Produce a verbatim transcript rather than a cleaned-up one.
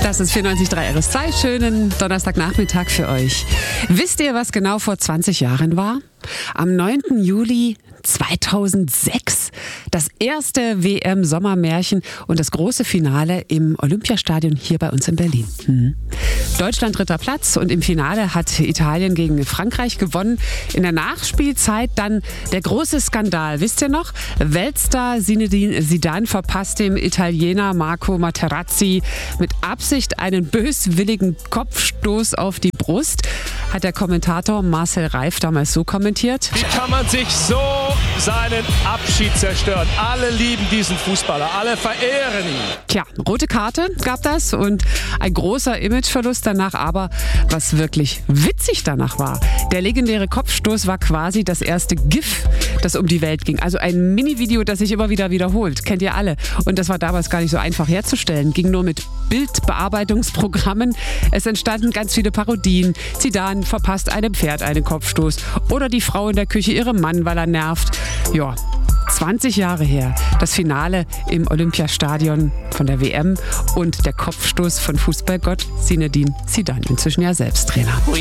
Das ist vierundneunzig Komma drei R S zwei. Schönen Donnerstagnachmittag für euch. Wisst ihr, was genau vor zwanzig Jahren war? Am neunten Juli zweitausendsechs das erste W M-Sommermärchen und das große Finale im Olympiastadion hier bei uns in Berlin. Hm. Deutschland dritter Platz und im Finale hat Italien gegen Frankreich gewonnen. In der Nachspielzeit dann der große Skandal. Wisst ihr noch? Weltstar Zinedine Zidane verpasst dem Italiener Marco Materazzi mit Absicht einen böswilligen Kopfstoß auf die Brust. Hat der Kommentator Marcel Reif damals so kommentiert. Wie kann man sich so seinen Abschied zerstören? Alle lieben diesen Fußballer, alle verehren ihn. Tja, rote Karte gab das und ein großer Imageverlust danach, aber was wirklich witzig danach war, der legendäre Kopfstoß war quasi das erste GIF, das um die Welt ging. Also ein Mini-Video, das sich immer wieder wiederholt. Kennt ihr alle. Und das war damals gar nicht so einfach herzustellen. Ging nur mit Bildbearbeitungsprogrammen. Es entstanden ganz viele Parodien. Zidane verpasst einem Pferd einen Kopfstoß oder die Frau in der Küche ihrem Mann, weil er nervt. Ja, zwanzig Jahre her. Das Finale im Olympiastadion von der W M und der Kopfstoß von Fußballgott Zinedine Zidane, inzwischen ja selbst Trainer.